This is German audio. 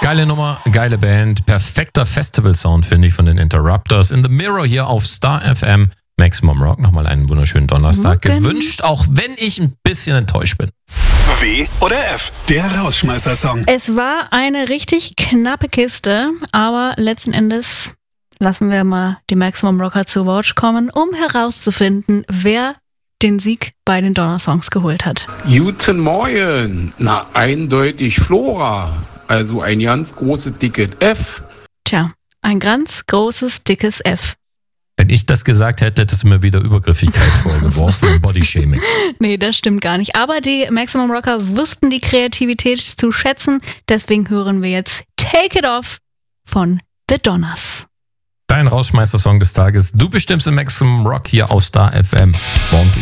Geile Nummer, geile Band, perfekter Festival-Sound, finde ich, von den Interrupters. In the Mirror hier auf Star FM. Maximum Rock, nochmal einen wunderschönen Donnerstag gewünscht, auch wenn ich ein bisschen enttäuscht bin. W oder F, der Rausschmeißer-Song. Es war eine richtig knappe Kiste, aber letzten Endes lassen wir mal die Maximum Rocker zu Wort kommen, um herauszufinden, wer den Sieg bei den Donnersongs geholt hat. Guten Morgen, na eindeutig Flora, also ein ganz großes dickes F. Tja, ein ganz großes, dickes F. Wenn ich das gesagt hätte, hättest du mir wieder Übergriffigkeit vorgeworfen, Bodyshaming. Nee, das stimmt gar nicht. Aber die Maximum Rocker wussten die Kreativität zu schätzen. Deswegen hören wir jetzt Take It Off von The Donners. Dein Rausschmeißer-Song des Tages. Du bestimmst im Maximum Rock hier auf Star FM. Morgen